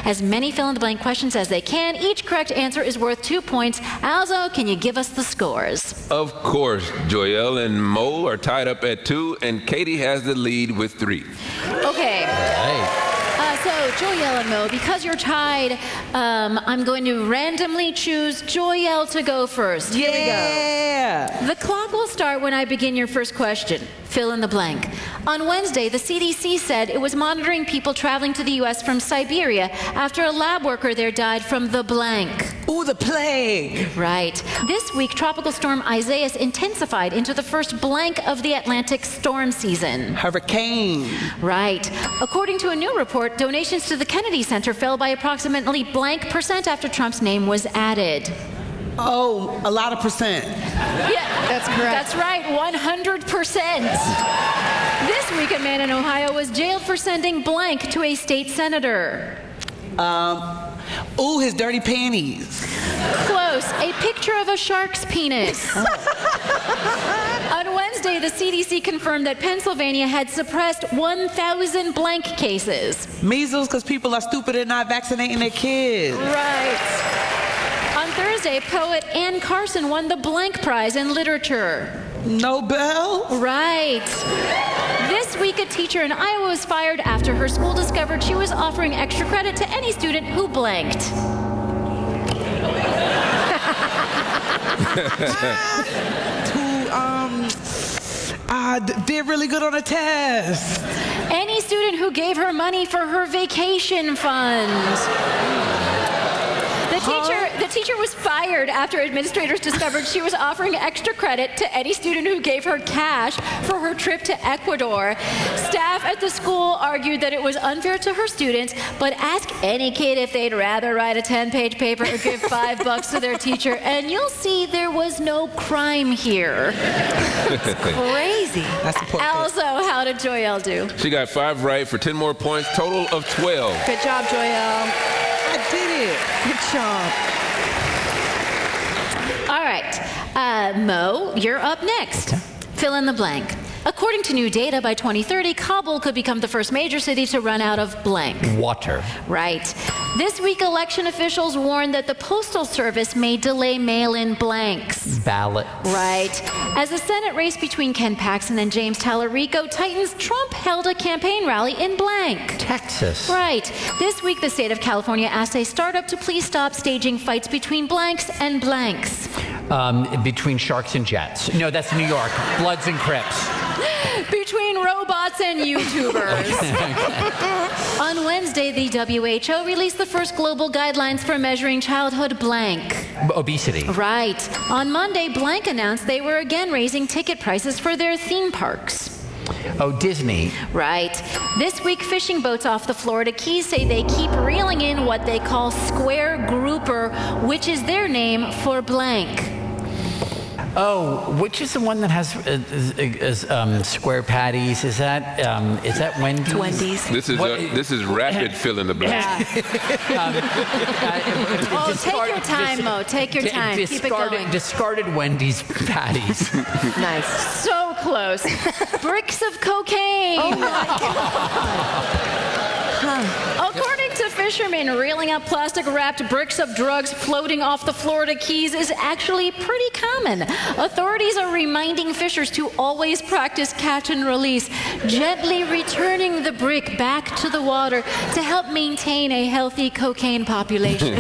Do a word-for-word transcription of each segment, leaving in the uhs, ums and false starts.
as many fill-in-the-blank questions as they can. Each correct answer is worth two points. Alzo, can you give us the scores? Of course, Joyelle and Mo are tied up at two, and Katie has the lead with three. Okay. Hey. Uh, so, Joyelle and Mo, because you're tied, um, I'm going to randomly choose Joyelle to go first. Here Yeah. we go. The clock will start when I begin your first question. Fill in the blank. On Wednesday, the C D C said it was monitoring people traveling to the U S from Siberia after a lab worker there died from the blank. Ooh, the plague. Right. This week, Tropical Storm Isaias intensified into the first blank of the Atlantic storm season. Hurricane. Right. According to a new report, donations to the Kennedy Center fell by approximately blank percent after Trump's name was added. Oh, a lot of percent. Yeah, That's correct. That's right, one hundred percent. This week, a man in Ohio was jailed for sending blank to a state senator. Um, ooh, his dirty panties. Close. A picture of a shark's penis. On Wednesday, the C D C confirmed that Pennsylvania had suppressed one thousand blank cases. Measles, because people are stupid and not vaccinating their kids. Right. On Thursday, poet Anne Carson won the Blank Prize in Literature. Nobel? Right. This week, a teacher in Iowa was fired after her school discovered she was offering extra credit to any student who blanked. Who, um, uh, d- did really good on a test. Any student who gave her money for her vacation fund. The teacher, the teacher was fired after administrators discovered she was offering extra credit to any student who gave her cash for her trip to Ecuador. Staff at the school argued that it was unfair to her students, but ask any kid if they'd rather write a ten-page paper or give five bucks to their teacher, and you'll see there was no crime here. Crazy. That's important. Also, how did Joyelle do? She got five right for ten more points, total of twelve. Good job, Joyelle. I did it. Good job. All right, uh, Mo, you're up next. Fill in the blank. According to new data, by twenty thirty, Kabul could become the first major city to run out of blank. Water. Right. This week, election officials warned that the Postal Service may delay mail-in blanks. Ballot. Right. As the Senate race between Ken Paxton and James Tallarico tightens, Trump held a campaign rally in blank. Texas. Right. This week, the state of California asked a startup to please stop staging fights between blanks and blanks. Um, between sharks and jets. No, that's New York. Bloods and Crips. Between robots and YouTubers. On Wednesday, the W H O released the first global guidelines for measuring childhood blank. Obesity. Right. On Monday, Blank announced they were again raising ticket prices for their theme parks. Oh, Disney. Right. This week, fishing boats off the Florida Keys say they keep reeling in what they call square grouper, which is their name for blank. Oh, which is the one that has uh, is, is, um, square patties? Is that um, is that Wendy's? Wendy's. This is What- uh, this is rapid fill in the blank. Um, uh, Oh, take discard- your time, dis- Mo. Take your di- time. Keep it discarded, going. discarded Wendy's patties. Nice. So close. Bricks of cocaine. Oh my God. According to fishermen, reeling up plastic-wrapped bricks of drugs floating off the Florida Keys is actually pretty common. Authorities are reminding fishers to always practice catch and release, gently returning the brick back to the water to help maintain a healthy cocaine population.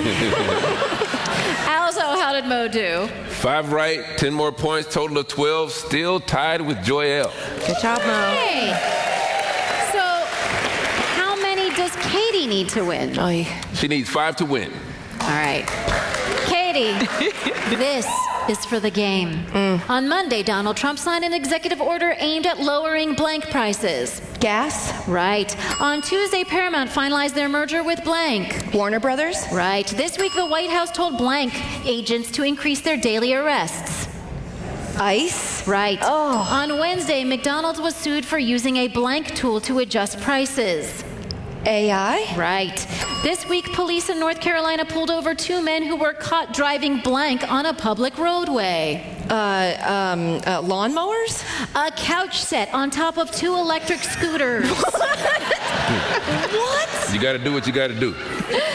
Also, how did Mo do? Five right, ten more points, total of twelve, still tied with Joyelle. Good job, Mo. Hey. So, how many does Katie need to win? Oh, you- She needs five to win. All right. Katie, this is for the game. On Monday, Donald Trump signed an executive order aimed at lowering blank prices. Gas. Right. On Tuesday, Paramount finalized their merger with blank. Warner Brothers. Right. This week, the White House told blank agents to increase their daily arrests. Ice. Right. Oh. On Wednesday, McDonald's was sued for using a blank tool to adjust prices. A I. Right. This week, police in North Carolina pulled over two men who were caught driving blank on a public roadway. Uh, um, uh, lawnmowers. A couch set on top of two electric scooters. What? You got to do what you got to do.